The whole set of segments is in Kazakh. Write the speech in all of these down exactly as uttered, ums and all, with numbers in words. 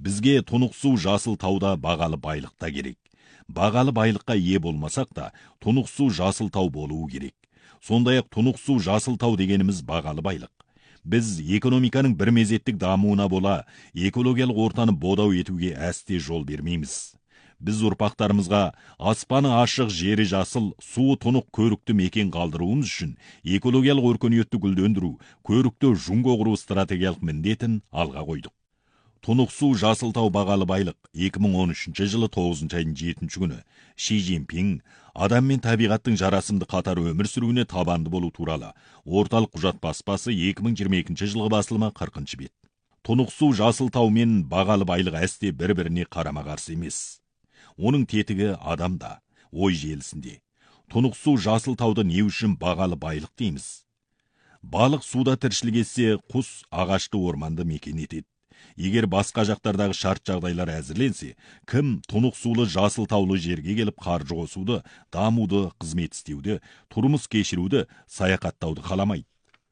Бізге тұнық су Жасыл тауда бағалы байлық та керек. Бағалы байлыққа ие болмасақ та, тұнық су Жасыл тау болуы керек. Сондай-ақ тұнық су Жасыл тау дегеніміз бағалы байлық. Біз экономиканың бір мезеттік дамуына бола, экологиялық ортаны бодау етуге әсте жол бермейміз. Біз ұрпақтарымызға аспаны ашық, жері жасыл, суы тұнық көрікті мекен қалдыруымыз үшін экологиялық өркениетті гүлдендіру, көрікті жүнго құру стратегиялық міндетін алға қойдық. Тұнық су Жасыл тау бағалы байлық екі мың он үшінші жылы тоғызыншы айдың жетінші күні Ши Цзиньпин адам мен табиғаттың жарасымды қатар өмір сүруіне табанды болу туралы орталық құжат баспасы екі мың жиырма екінші жылғы басылымы қырқыншы бет. Тұнық су Жасыл тау мен бағалы байлық әсте бір-біріне қарама-қарсы емес. Оның тетігі адамда, ой желісінде. Тұнық су Жасыл тауды не үшін бағалы байлық дейміз? Балық суда тіршілік етсе, құс ағашты орманды мекен етеді. Егер басқа жақтардағы шарт жағдайлар әзірленсе, кім тұнық сулы Жасыл таулы жерге келіп қаржы қосуды, дамуды, қызмет істеуді, тұрмыс кешіруді, саяхаттауды қаламайды?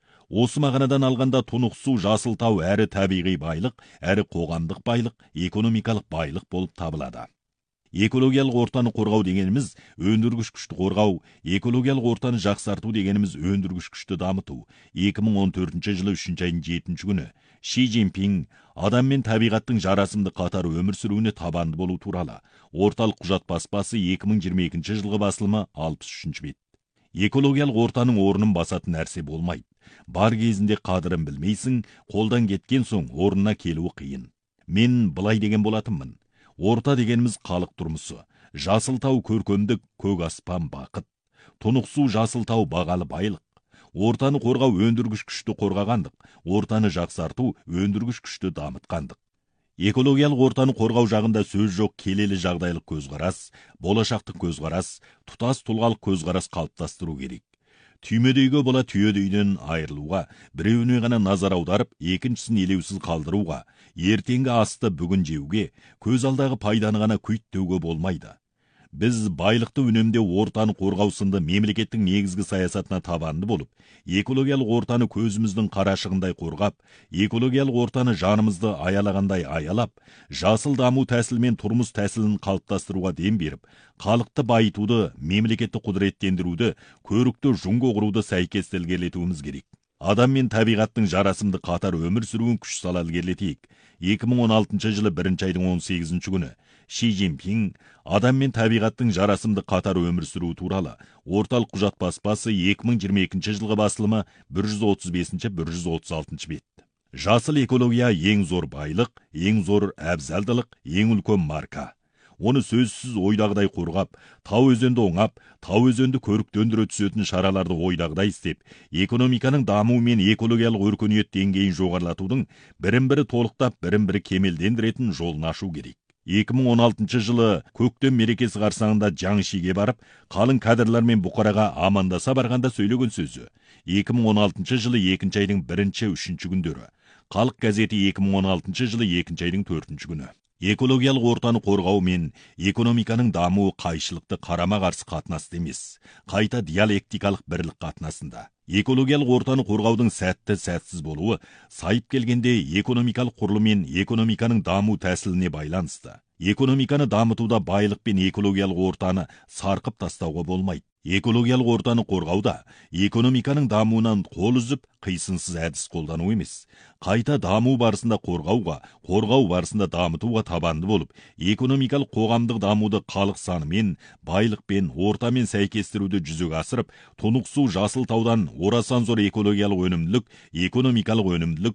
Осы мағынадан алғанда тұнық су Жасыл тау әрі табиғи байлық, әрі қоғамдық байлық, экономикалық байлық болып табылады. Экологиялық ортаны қорғау дегеніміз өндіргіш күшті қорғау, экологиялық ортаны жақсарту дегеніміз өндіргіш күшті дамыту. екі мың он төртінші жылы үшінші айдың жетінші күні Ши Цзиньпин адам мен табиғаттың жарасымды қатар өмір сүруіне табанды болу туралы орталық құжат баспасы екі мың жиырма екінші жылғы басылымы алпыс үшінші бет. Экологиялық ортаның орнын басатын нәрсе болмайды. Бар кезінде қадірін білмейсің, қолдан кеткен соң орнына келуі қиын. Мен былай деген болатынмын. Орта дегеніміз халық тұрмысы, Жасыл тау көркемдік, көк аспан бақыт. Тұнық су Жасыл тау бағалы байлық. Ортаны қорғау өндіргіш күшті қорғағандық, ортаны жақсарту өндіргіш күшті дамытқандық. Экологиялық ортаны қорғау жағында сөз жоқ, келелі жағдайлық көзқарас, болашақтық көзқарас, тұтас тұлғалық көзқарас қалыптастыру керек. Түймедейге бола түйедейден айырылуға, біреуіне ғана назар аударып, екіншісін елеусіз қалдыруға, ертеңгі асты бүгін жеуге, көз алдағы пайданы ғана күйттеуге болмайды. Біз байлықты үнемдеу, ортаны қорғау сынды мемлекеттің негізгі саясатына табанды болып, экологиялық ортаны көзіміздің қарашығындай қорғап, экологиялық ортаны жанымызды аялағандай аялап, жасыл даму тәсілмен тұрмыс тәсілін қалыптастыруға дем беріп, халықты байытуды, мемлекетті құдіреттендіруді, көрікті жүнго құруды сәйкес ілгерілетуіміз керек. Адам мен табиғаттың жарасымды қатар өмір сүруін күш сала ілгерілетейік. екі мың он алтыншы жылы бірінші айдың он сегізінші күні Ши Цзиньпин адам мен табиғаттың жарасымды қатар өмір сүруі туралы орталық құжат баспасы екі мың жиырма екінші жылғы басылымы бір жүз отыз бесінші бір жүз отыз алтыншы бет. Жасыл экология ең зор байлық, ең зор әбзалдылық, ең үлкен марка. Оны сөзсіз ойдағыдай қорғап, тау өзенді оңап, тау өзенді көріктендіре түсетін шараларды ойдағыдай істеп, экономиканың дамуы мен экологиялық өркениет деңгейін жоғарылатудың бірін-бірі толықтап, бірін-бірі кемелдендіретін жолын ашу керек. екі мың он алтыншы жылы көктем мерекесі қарсаңында Жаңшиге барып, қалың кадрлармен Бұқараға амандаса барғанда сөйлеген сөзі. екі мың он алтыншы жылы екінші айдың бірінші, үшінші күндері. Халық газеті екі мың он алтыншы жылы екінші айдың төртінші күні. Экологиялық ортаны қорғау мен экономиканың дамуы қайшылықты қарама-қарсы қатынасты емес, қайта диалектикалық бірлік қатынасында. Экологиялық ортаны қорғаудың сәтті сәтсіз болуы сайып келгенде экономикалық құрылым мен экономиканың даму тәсіліне байланысты. Экономиканы дамытуда байлық пен экологиялық ортаны сарқып тастауға болмайды. Экологиялық ортаны қорғауда экономиканың дамуынан қол үзіп, қисынсыз әдіс қолдану емес. Қайта даму барысында қорғауға, қорғау барысында дамытуға табанды болып, экономикалық қоғамдық дамуды халық санымен, байлықпен, ортамен сәйкестіруді жүзеге асырып, тұнық су Жасыл таудан орасан зор экологиялық өнімділік, экономикалық өнімділік,